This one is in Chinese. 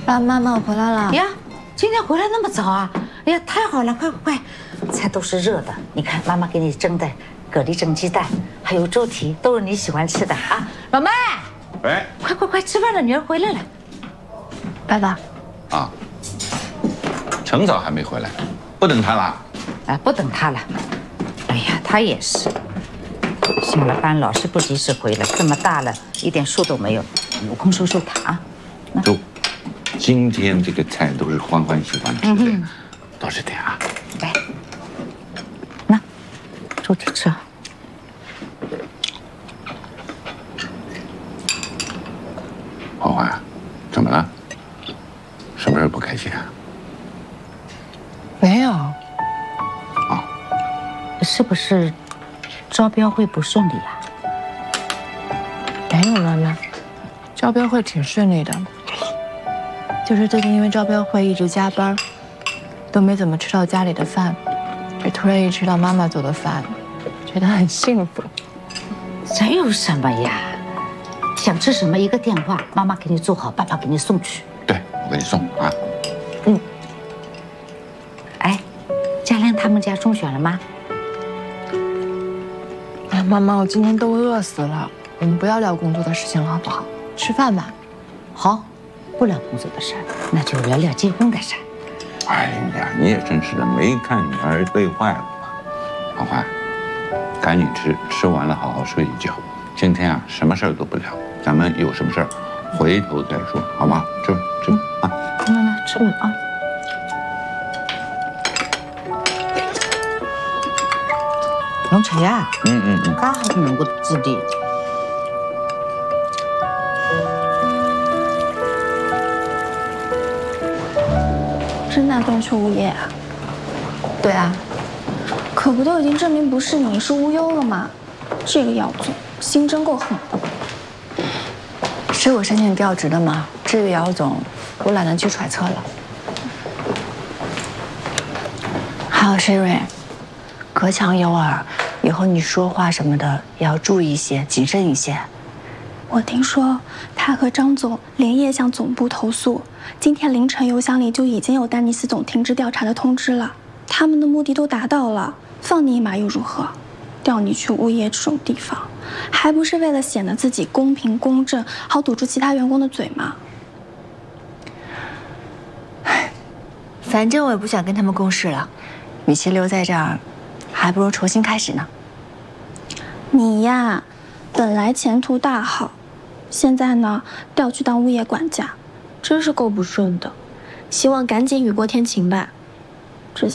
爸，妈妈，我回来了。 呀，今天回来那么早啊？哎呀，太好了，快快快，菜都是热的。你看，妈妈给你蒸的蛤蜊蒸鸡蛋，还有猪蹄，都是你喜欢吃的啊。老妹， 喂， 快快快，吃饭了，女儿回来了。 爸爸， 啊，程嫂还没回来，不等她了。 哎，不等她了。哎呀，她也是，下了班老是不及时回来，这么大了，一点数都没有，有空收收她啊。 都，今天这个菜都是欢欢喜欢吃的，多吃点啊。 来，那，猪蹄吃。 欢欢，怎么了？什么事不开心啊？ 没有。 啊， 是不是招标会不顺利啊？ 没有妈妈，招标会挺顺利的，就是最近因为招标会一直加班，都没怎么吃到家里的饭，这突然一吃到妈妈做的饭，觉得很幸福。 这有什么呀？想吃什么一个电话，妈妈给你做好，爸爸给你送去。 对，我给你送啊。 哎，嘉亮他们家中选了吗？ 哎，妈妈，我今天都饿死了，我们不要聊工作的事情好不好？吃饭吧。 好，不聊工作的事儿，那就聊聊结婚的事儿。 哎呀，你也真是的，没看女儿累坏了吗？欢欢，赶紧吃，吃完了好好睡一觉。今天啊，什么事儿都不聊，咱们有什么事儿回头再说，好吗？吃吧吃吧啊。 那吃吧啊。龙茶呀，刚好能够质地。 真打算去物业啊？ 对啊， 可不都已经证明不是你是无忧了吗？这个姚总心真够狠的。 是我申请调职的嘛，至于姚总，我懒得去揣测了。还有Sherry，隔墙有耳，以后你说话什么的也要注意一些，谨慎一些。 我听说他和张总连夜向总部投诉，今天凌晨邮箱里就已经有丹尼斯总停职调查的通知了。他们的目的都达到了，放你一马又如何？调你去物业这种地方，还不是为了显得自己公平公正，好堵住其他员工的嘴吗？ 反正我也不想跟他们共事了，与其留在这儿，还不如重新开始呢。 你呀，本来前途大好，现在呢调去当物业管家，真是够不顺的。希望赶紧雨过天晴吧。